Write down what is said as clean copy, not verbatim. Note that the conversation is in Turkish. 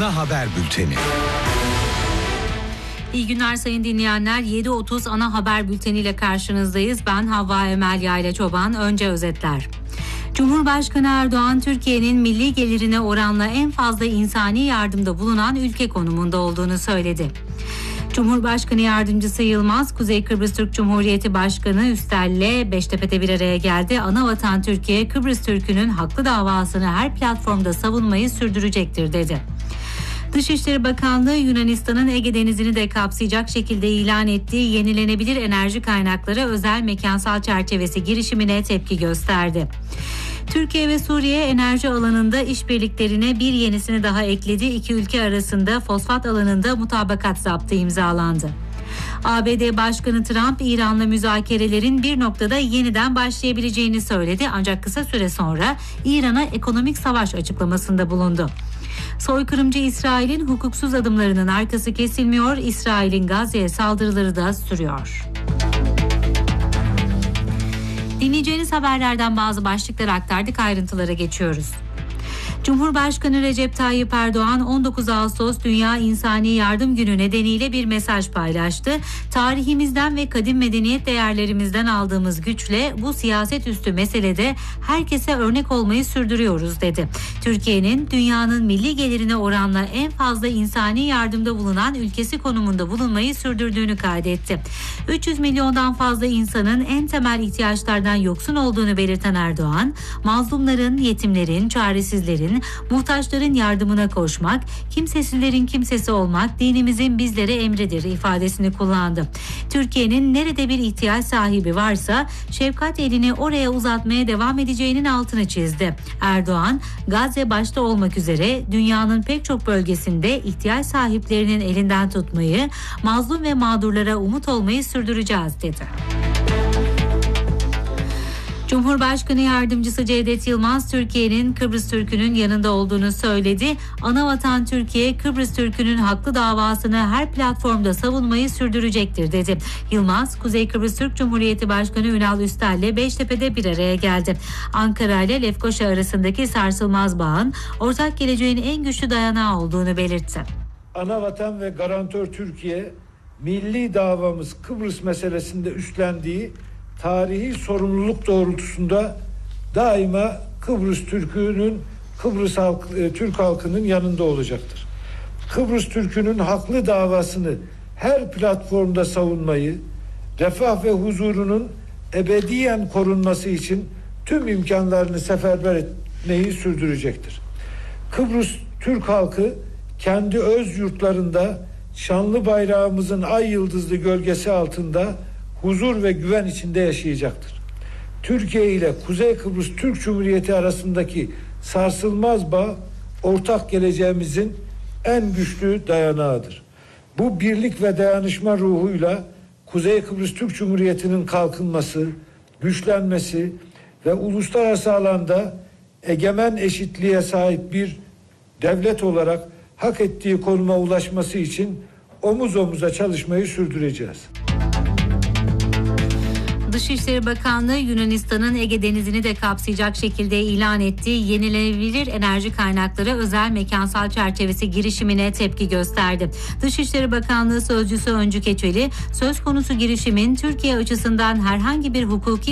ana haber bülteni. İyi günler sayın dinleyenler. 7.30 ana haber bülteniyle karşınızdayız. Ben Havva Emel Yayla Çoban. Önce özetler. Cumhurbaşkanı Erdoğan, Türkiye'nin milli gelirine oranla en fazla insani yardımda bulunan ülke konumunda olduğunu söyledi. Cumhurbaşkanı Yardımcısı Yılmaz, Kuzey Kıbrıs Türk Cumhuriyeti Başkanı Üstel'le Beştepe'de bir araya geldi. Anavatan Türkiye, Kıbrıs Türk'ünün haklı davasını her platformda savunmayı sürdürecektir dedi. Dışişleri Bakanlığı, Yunanistan'ın Ege Denizi'ni de kapsayacak şekilde ilan ettiği yenilenebilir enerji kaynakları özel mekansal çerçevesi girişimine tepki gösterdi. Türkiye ve Suriye enerji alanında işbirliklerine bir yenisini daha ekledi. İki ülke arasında fosfat alanında mutabakat zaptı imzalandı. ABD Başkanı Trump, İran'la müzakerelerin bir noktada yeniden başlayabileceğini söyledi. Ancak kısa süre sonra İran'a ekonomik savaş açıklamasında bulundu. Soykırımcı İsrail'in hukuksuz adımlarının arkası kesilmiyor. İsrail'in Gazze'ye saldırıları da sürüyor. Dinleyeceğiniz haberlerden bazı başlıkları aktardık, ayrıntılara geçiyoruz. Cumhurbaşkanı Recep Tayyip Erdoğan 19 Ağustos Dünya İnsani Yardım Günü nedeniyle bir mesaj paylaştı. Tarihimizden ve kadim medeniyet değerlerimizden aldığımız güçle bu siyaset üstü meselede herkese örnek olmayı sürdürüyoruz dedi. Türkiye'nin dünyanın milli gelirine oranla en fazla insani yardımda bulunan ülkesi konumunda bulunmayı sürdürdüğünü kaydetti. 300 milyondan fazla insanın en temel ihtiyaçlardan yoksun olduğunu belirten Erdoğan, mazlumların, yetimlerin, çaresizlerin, muhtaçların yardımına koşmak, kimsesizlerin kimsesi olmak dinimizin bizlere emridir ifadesini kullandı. Türkiye'nin nerede bir ihtiyaç sahibi varsa şefkat elini oraya uzatmaya devam edeceğinin altını çizdi. Erdoğan, Gazze başta olmak üzere dünyanın pek çok bölgesinde ihtiyaç sahiplerinin elinden tutmayı, mazlum ve mağdurlara umut olmayı sürdüreceğiz dedi. Cumhurbaşkanı Yardımcısı Cevdet Yılmaz, Türkiye'nin Kıbrıs Türk'ünün yanında olduğunu söyledi. Anavatan Türkiye, Kıbrıs Türk'ünün haklı davasını her platformda savunmayı sürdürecektir dedi. Yılmaz, Kuzey Kıbrıs Türk Cumhuriyeti Başkanı Ünal Üstel'le Beştepe'de bir araya geldi. Ankara ile Lefkoşa arasındaki sarsılmaz bağın ortak geleceğin en güçlü dayanağı olduğunu belirtti. Anavatan ve garantör Türkiye, milli davamız Kıbrıs meselesinde üstlendiği tarihi sorumluluk doğrultusunda daima Kıbrıs Türk'ünün, Türk halkının yanında olacaktır. Kıbrıs Türk'ünün haklı davasını her platformda savunmayı, refah ve huzurunun ebediyen korunması için tüm imkanlarını seferber etmeyi sürdürecektir. Kıbrıs Türk halkı kendi öz yurtlarında şanlı bayrağımızın ay yıldızlı gölgesi altında huzur ve güven içinde yaşayacaktır. Türkiye ile Kuzey Kıbrıs Türk Cumhuriyeti arasındaki sarsılmaz bağ ortak geleceğimizin en güçlü dayanağıdır. Bu birlik ve dayanışma ruhuyla Kuzey Kıbrıs Türk Cumhuriyeti'nin kalkınması, güçlenmesi ve uluslararası alanda egemen eşitliğe sahip bir devlet olarak hak ettiği konuma ulaşması için omuz omuza çalışmayı sürdüreceğiz. Dışişleri Bakanlığı, Yunanistan'ın Ege Denizi'ni de kapsayacak şekilde ilan ettiği yenilenebilir enerji kaynakları özel mekansal çerçevesi girişimine tepki gösterdi. Dışişleri Bakanlığı Sözcüsü Öncü Keçeli, söz konusu girişimin Türkiye açısından herhangi bir hukuki